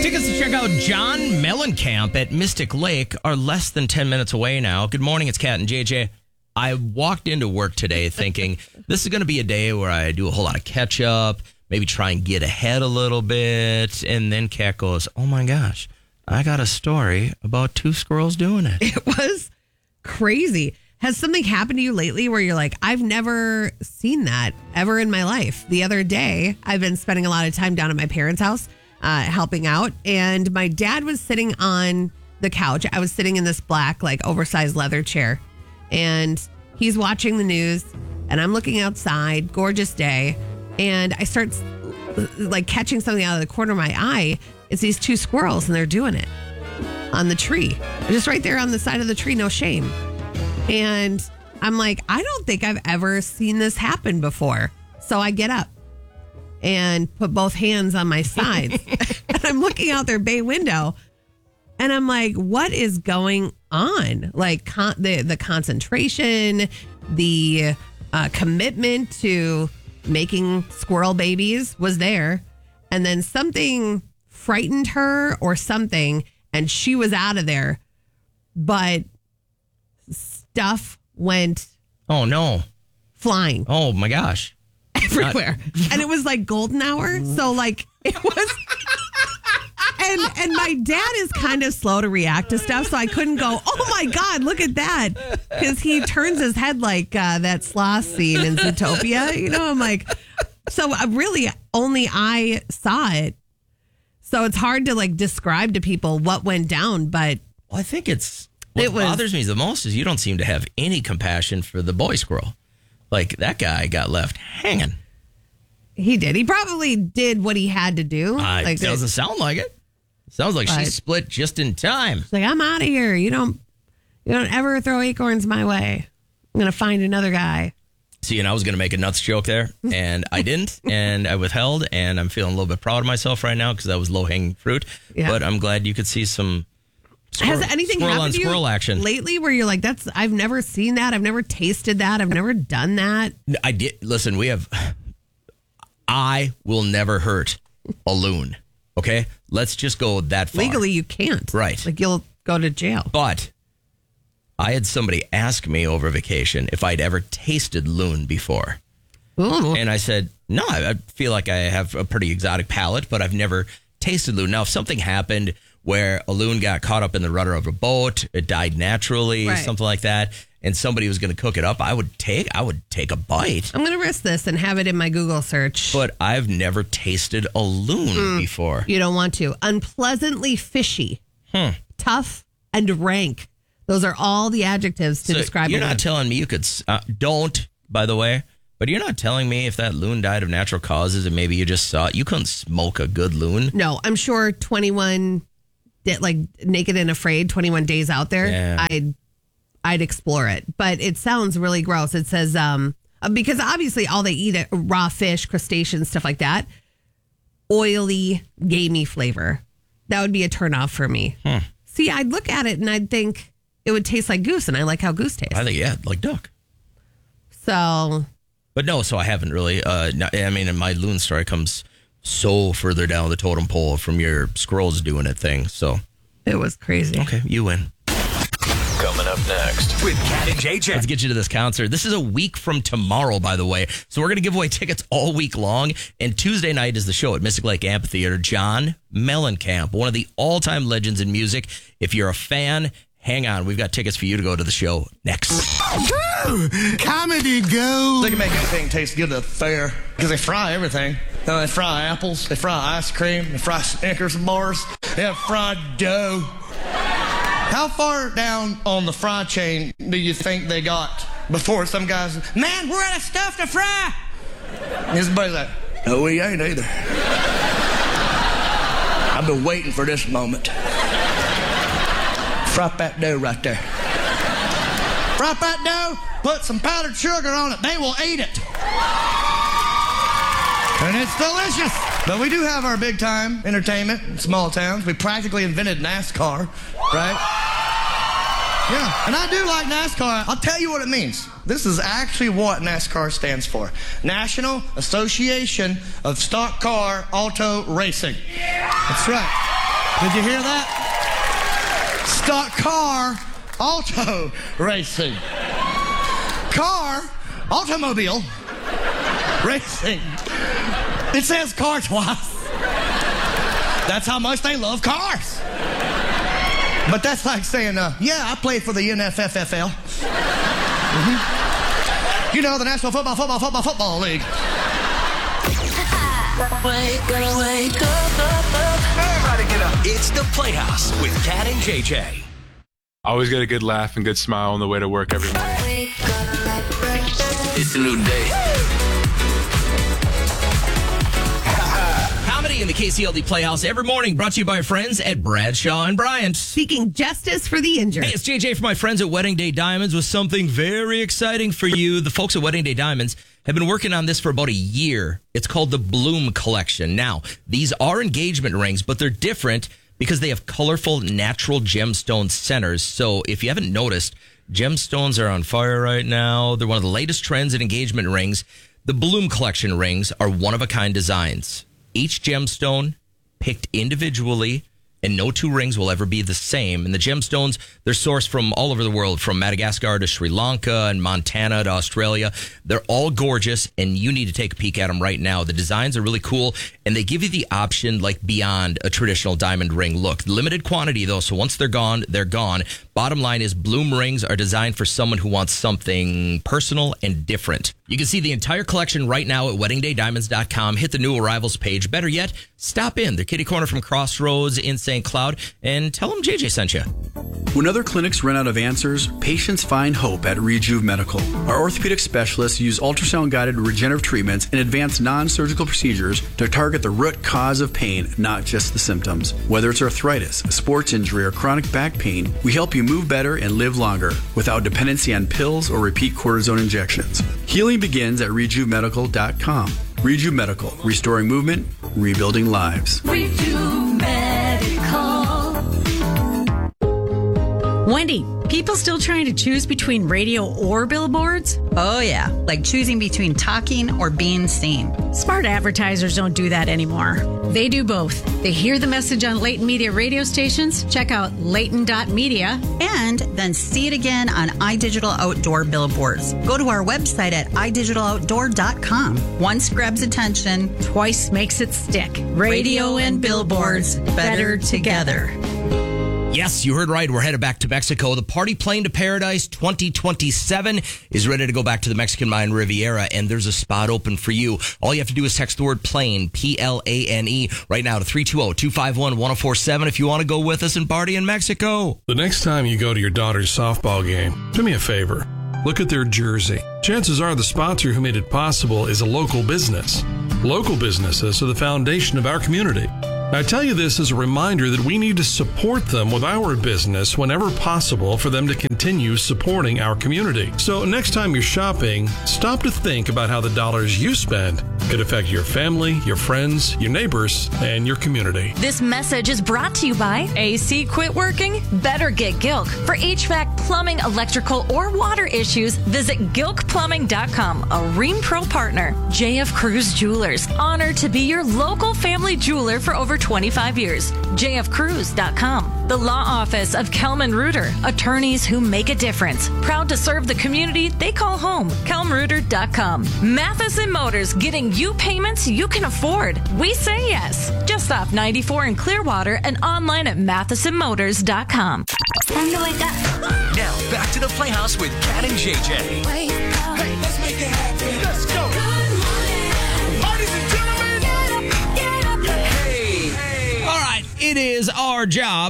Tickets to check out John Mellencamp at Mystic Lake are less than 10 minutes away now. Good morning, it's Kat and JJ. I walked into work today thinking this is going to be a day where I do a whole lot of catch up, maybe try and get ahead a little bit. And then Kat goes, oh my gosh, I got a story about two squirrels doing it. It was crazy. Has something happened to you lately where you're like, I've never seen that ever in my life? The other day, I've been spending a lot of time down at my parents' house helping out. And my dad was sitting on the couch. I was sitting in this black, oversized leather chair. And he's watching the news. And I'm looking outside, gorgeous day. And I start catching something out of the corner of my eye. It's these two squirrels, and they're doing it on the tree. Just right there on the side of the tree, no shame. And I'm like, I don't think I've ever seen this happen before. So I get up and put both hands on my sides. And I'm looking out their bay window. And I'm like, what is going on? The concentration, the commitment to making squirrel babies was there. And then something frightened her or something, and she was out of there. But stuff went flying. Oh my gosh. Everywhere. And it was golden hour. So it was and my dad is kind of slow to react to stuff, so I couldn't go, oh my God, look at that. Because he turns his head like that sloth scene in Zootopia. I'm like, so really only I saw it. So it's hard to describe to people what went down, but well, I think what bothers me the most is you don't seem to have any compassion for the boy squirrel. That guy got left hanging. He did. He probably did what he had to do. It doesn't sound like it. Sounds like she split just in time. She's like, I'm out of here. You don't ever throw acorns my way. I'm going to find another guy. See, and I was going to make a nuts joke there, and I didn't, and I withheld, and I'm feeling a little bit proud of myself right now because that was low-hanging fruit. Yeah. But I'm glad you could see some Has anything happened to you action lately where you're like, I've never seen that, I've never tasted that, I've never done that? I did. Listen, I will never hurt a loon. Okay? Let's just go that far. Legally, you can't. Right. You'll go to jail. But I had somebody ask me over vacation if I'd ever tasted loon before. Ooh. And I said, no, I feel like I have a pretty exotic palate, but I've never tasted loon. Now, if something happened where a loon got caught up in the rudder of a boat, it died naturally, right, something like that, and somebody was going to cook it up, I would take a bite. I'm going to risk this and have it in my Google search. But I've never tasted a loon before. You don't want to. Unpleasantly fishy, tough, and rank. Those are all the adjectives to describe it. You're not telling me you could, by the way, but you're not telling me if that loon died of natural causes and maybe you just saw it. You couldn't smoke a good loon. No, I'm sure 21, Naked and Afraid, 21 Days Out there, yeah. I'd explore it. But it sounds really gross. It says, because obviously all they eat are raw fish, crustaceans, stuff like that. Oily, gamey flavor. That would be a turnoff for me. See, I'd look at it and I'd think it would taste like goose, and I like how goose tastes. I think, yeah, like duck. So. But no, so I haven't really. And my loon story comes so further down the totem pole from your squirrels doing it thing. So. It was crazy. Okay, you win. Coming up next with Kat and JJ. Let's get you to this concert. This is a week from tomorrow, by the way. So we're going to give away tickets all week long. And Tuesday night is the show at Mystic Lake Amphitheater. John Mellencamp, one of the all-time legends in music. If you're a fan, hang on. We've got tickets for you to go to the show next. Woo! Comedy gold. They can make anything taste good at the fair because they fry everything. They fry apples. They fry ice cream. They fry Snickers bars. They have fried dough. How far down on the fry chain do you think they got before some guys, man, we're out of stuff to fry? And his buddy's like, no, we ain't either. I've been waiting for this moment. Fry that dough right there. Fry that dough, put some powdered sugar on it. They will eat it. And it's delicious. But we do have our big time entertainment in small towns. We practically invented NASCAR, right? Yeah, and I do like NASCAR. I'll tell you what it means. This is actually what NASCAR stands for. National Association of Stock Car Auto Racing. That's right. Did you hear that? Stock car auto racing. Car automobile racing. It says car twice. That's how much they love cars. But that's like saying, yeah, I played for the NFFFL. Mm-hmm. You know, the National Football League. Wake up. Everybody get up. It's the Playhouse with Cat and JJ. Always get a good laugh and good smile on the way to work every morning. It's a new day. Comedy in the KCLD Playhouse every morning, brought to you by our friends at Bradshaw and Bryant. Seeking justice for the injured. Hey, it's JJ from my friends at Wedding Day Diamonds with something very exciting for you. The folks at Wedding Day Diamonds have been working on this for about a year. It's called the Bloom Collection. Now, these are engagement rings, but they're different because they have colorful natural gemstone centers. So if you haven't noticed, gemstones are on fire right now. They're one of the latest trends in engagement rings. The Bloom Collection rings are one-of-a-kind designs. Each gemstone picked individually, and no two rings will ever be the same. And the gemstones, they're sourced from all over the world, from Madagascar to Sri Lanka and Montana to Australia. They're all gorgeous, and you need to take a peek at them right now. The designs are really cool, and they give you the option like beyond a traditional diamond ring look. Limited quantity, though, so once they're gone, they're gone. Bottom line is Bloom rings are designed for someone who wants something personal and different. You can see the entire collection right now at WeddingDayDiamonds.com. Hit the new arrivals page. Better yet, stop in. They're kitty corner from Crossroads in St. Cloud, and tell them JJ sent you. When other clinics run out of answers, patients find hope at Rejuve Medical. Our orthopedic specialists use ultrasound-guided regenerative treatments and advanced non-surgical procedures to target the root cause of pain, not just the symptoms. Whether it's arthritis, a sports injury, or chronic back pain, we help you move better and live longer without dependency on pills or repeat cortisone injections. Healing begins at RejuveMedical.com. Rejuve Medical, restoring movement, rebuilding lives. Rejuve Medical. Wendy, people still trying to choose between radio or billboards? Oh, yeah, like choosing between talking or being seen. Smart advertisers don't do that anymore. They do both. They hear the message on Layton Media radio stations, check out Layton.media, and then see it again on iDigital Outdoor billboards. Go to our website at idigitaloutdoor.com. Once grabs attention, twice makes it stick. Radio and billboards, better together. Yes, you heard right. We're headed back to Mexico. The Party Plane to Paradise 2027 is ready to go back to the Mexican Mayan Riviera, and there's a spot open for you. All you have to do is text the word plane, P-L-A-N-E, right now to 320-251-1047 if you want to go with us and party in Mexico. The next time you go to your daughter's softball game, do me a favor. Look at their jersey. Chances are the sponsor who made it possible is a local business. Local businesses are the foundation of our community. I tell you this as a reminder that we need to support them with our business whenever possible for them to continue supporting our community. So next time you're shopping, stop to think about how the dollars you spend could affect your family, your friends, your neighbors, and your community. This message is brought to you by AC Quit Working? Better get Gilk. For HVAC, plumbing, electrical, or water issues, visit GilkPlumbing.com, a Rheem Pro partner. JF Cruz Jewelers, honored to be your local family jeweler for over 25 years. JFCruz.com. The law office of Kelman Reuter, attorneys who make a difference. Proud to serve the community they call home. KelmReuter.com. Matheson Motors, getting you payments you can afford. We say yes. Just off 94 in Clearwater and online at MathesonMotors.com. Time to wake up. Now, back to the Playhouse with Cat and JJ. Hey, let's make it happen. Let's go. Ladies and gentlemen. Hey. All right, it is our job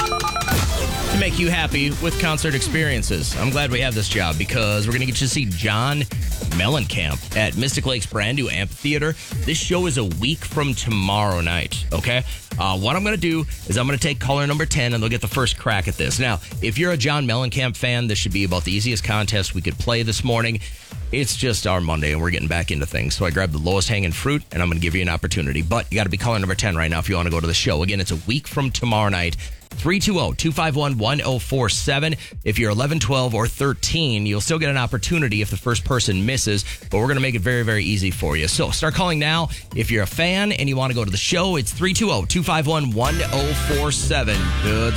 to make you happy with concert experiences. I'm glad we have this job because we're going to get you to see John Mellencamp at Mystic Lake's brand new amphitheater. This show is a week from tomorrow night, okay? What I'm going to do is I'm going to take caller number 10 and they'll get the first crack at this. Now, if you're a John Mellencamp fan, this should be about the easiest contest we could play this morning. It's just our Monday and we're getting back into things. So I grabbed the lowest hanging fruit and I'm going to give you an opportunity. But you got to be caller number 10 right now if you want to go to the show. Again, it's a week from tomorrow night. 320-251-1047. If you're 11, 12, or 13, you'll still get an opportunity if the first person misses, but we're going to make it very, very easy for you. So start calling now. If you're a fan and you want to go to the show, it's 320-251-1047. Good